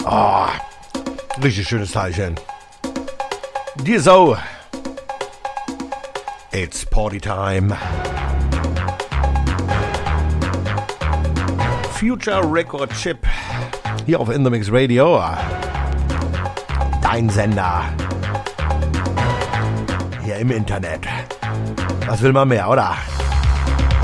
Oh, richtig schönes Teilchen. Dear Zoe, it's party time. Future Record Chip hier auf In The Mix Radio. Dein Sender hier im Internet. Was will man mehr, oder?